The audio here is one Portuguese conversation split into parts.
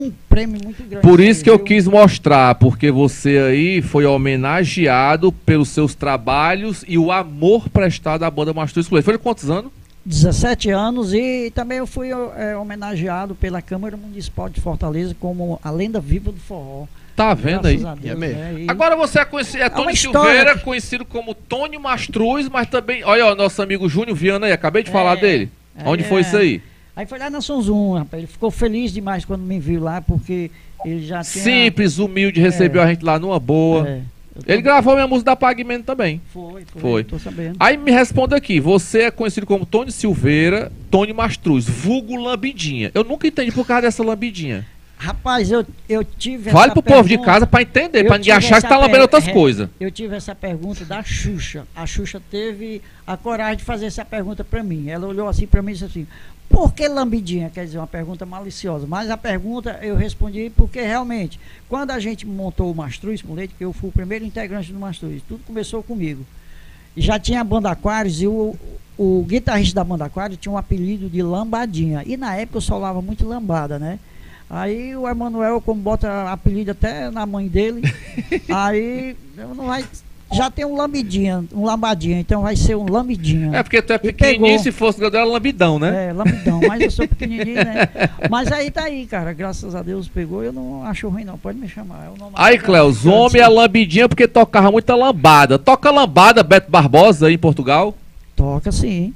Um prêmio muito grande. Por isso que eu quis mostrar, porque você aí foi homenageado pelos seus trabalhos e o amor prestado à banda Mastruz Colete. Foi de quantos anos? 17 anos e também eu fui homenageado pela Câmara Municipal de Fortaleza como a lenda viva do forró. Tá vendo aí? Deus, né? Agora você é conhecido, Tony Silveira, conhecido como Tony Mastruz, mas também, olha ó, nosso amigo Júnior Viana aí, acabei de falar dele. Onde foi isso aí? Aí foi lá na São Zoom, rapaz. Ele ficou feliz demais quando me viu lá, porque ele já tinha... Simples, humilde, recebeu a gente lá numa boa. Ele gravou minha música da Pagamento também. Foi. Tô sabendo. Aí me responda aqui, você é conhecido como Tony Silveira, Tony Mastruz, vulgo lambidinha. Eu nunca entendi por causa dessa lambidinha. Rapaz, eu tive Fale pro povo de casa pra entender, pra ninguém achar que tá lambendo outras coisas. Eu tive essa pergunta da Xuxa. A Xuxa teve a coragem de fazer essa pergunta pra mim. Ela olhou assim pra mim e disse assim: por que lambidinha? Quer dizer, uma pergunta maliciosa. Mas a pergunta eu respondi porque realmente, quando a gente montou o Mastruz com Leite, que eu fui o primeiro integrante do Mastruz, tudo começou comigo. E já tinha a Banda Aquários e o guitarrista da Banda Aquários tinha um apelido de Lambadinha. E na época eu solava muito lambada, né? Aí o Emanuel, como bota apelido até na mãe dele, aí não vai, já tem um lambadinha, então vai ser um lambidinha. É porque tu é pequenininho, se fosse grande era lambidão, né? É, lambidão, mas eu sou pequenininho, né? Mas aí tá aí, cara, graças a Deus pegou, eu não acho ruim não, pode me chamar. Aí, Cleus, homem é lambidinha porque tocava muita lambada. Toca lambada, Beto Barbosa, aí em Portugal? Toca sim.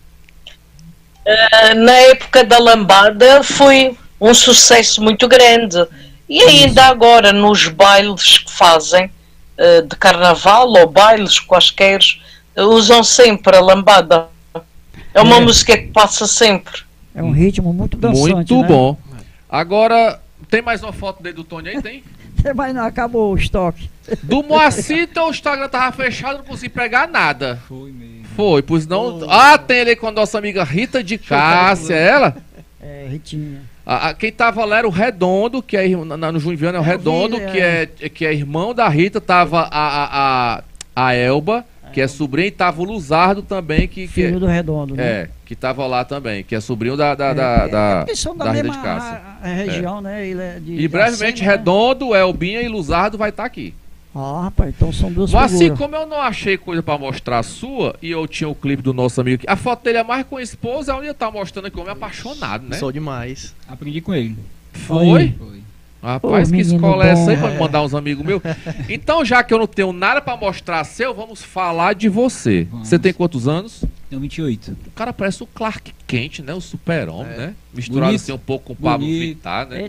Na época da lambada foi um sucesso muito grande e ainda agora nos bailes que fazem de carnaval ou bailes quaisquer usam sempre a lambada. É uma música que passa sempre. É um ritmo muito dançante, muito né? Bom. Agora, tem mais uma foto dele do Tony aí? Tem? Mas não, acabou o estoque. Do Moacir, teu Instagram tava fechado, não consegui pegar nada. Foi mesmo. Foi, pois não. Tem ele com a nossa amiga Rita de Cássia, ela? É, Ritinha. Quem tava lá era o Redondo, que é no Júnior Viana, é o Redondo, que é irmão da Rita, tava a Elba, que é sobrinho, e tava o Luzardo também, filho do Redondo, né? Que tava lá também, que é sobrinho da são da Rita mesma de Cássia. região, né? Ele é e brevemente Redondo, Elbinha e Luzardo vai estar aqui. Rapaz, então são duas Mas figuras. assim, como eu não achei coisa pra mostrar a sua, e eu tinha o clipe do nosso amigo aqui, a foto dele é mais com a esposa, é onde ele tá mostrando aqui o homem apaixonado, né? Sou demais. Aprendi com ele. Foi? Foi. Rapaz, que escola é essa aí pra me mandar uns amigos meus? Então, já que eu não tenho nada pra mostrar seu, vamos falar de você. Vamos. Você tem quantos anos? Tenho 28. O cara parece o Clark Kent, né? O super-homem, né? Misturado Bonito. assim um pouco com o Pablo Bonito. Vittar, né?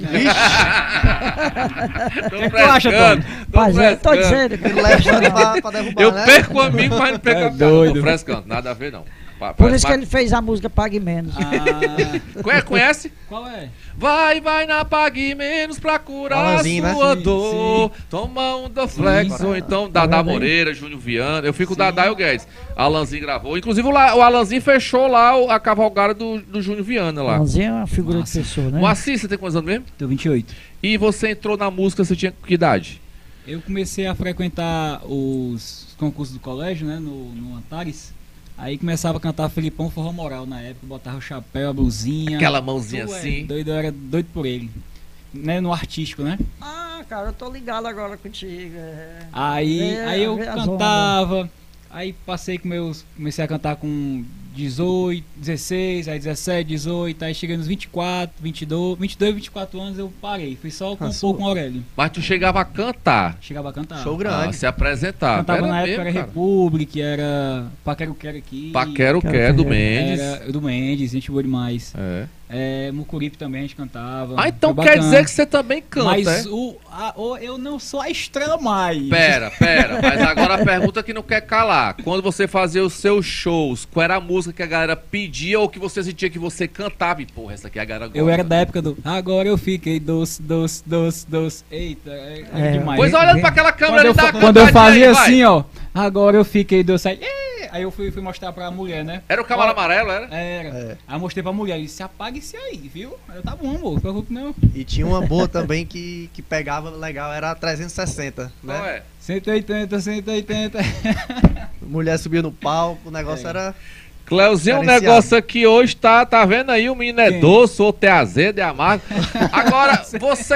O que tu acha, Tony? Mas eu tô dizendo. Ele levando pra derrubar, Eu né? perco o amigo, mas não perco a cara. doido. Tô frescando, nada a ver não. Por isso que ele fez a música Pague Menos. Conhece? Qual é? Vai na Pague Menos pra curar Alanzinho, a sua né? dor. Toma um Doflex, ou então Dadá Moreira, Júnior Viana. Eu fico o Dadá e o Guedes. Alanzinho gravou. Inclusive o Alanzinho fechou lá a cavalgada do Júnior Viana lá. Alanzinho é uma figura Nossa. de pessoa, né? Moacir, você tem quantos anos mesmo? Tenho 28. E você entrou na música, você tinha que idade? Eu comecei a frequentar os concursos do colégio, né? No Antares. Aí começava a cantar Felipão Forró Moral na época, botava o chapéu, a blusinha. Aquela mãozinha Tu é assim. doido, eu era doido por ele. Né, no artístico, né? Ah, cara, eu tô ligado agora contigo. Aí eu vê as cantava, aí comecei a cantar com 18, 16, aí 17, 18, aí cheguei nos 24, 22, 24 anos eu parei, fui só com um pouco com o Aurélio. Mas tu chegava a cantar. Chegava a cantar. Show grande. Se apresentar. Cantava na época, mesmo, era cara. República, era Paquero Quero aqui. Paquero Quer do Mendes. Era do Mendes, gente boa demais. É. Mucuripe também a gente cantava. Ah, então Foi quer bacana. dizer que você também canta, Mas é? eu não sou a estrela mais. Pera, mas agora a pergunta que não quer calar. Quando você fazia os seus shows, qual era a música que a galera pedia ou que você sentia que você cantava? E porra, essa aqui a galera gosta. Eu era da época do agora eu fiquei doce, doce, doce, doce. Eita, é demais. Pois olhando pra aquela câmera Quando ali eu, da quando eu fazia vai. assim, ó, agora eu fiquei doce. Aí eu fui mostrar pra mulher, né? Era o cavalo amarelo, era? Era. Aí eu mostrei pra mulher, ele disse, apaga isso aí, viu? Eu, tá bom, amor, não preocupe não. E tinha uma boa também que pegava legal, era a 360, né? Não é? 180, 180. Mulher subia no palco, o negócio era... Cleuzinho, o negócio aqui hoje tá vendo aí, o menino é doce, outro é azedo, é amargo. Agora, você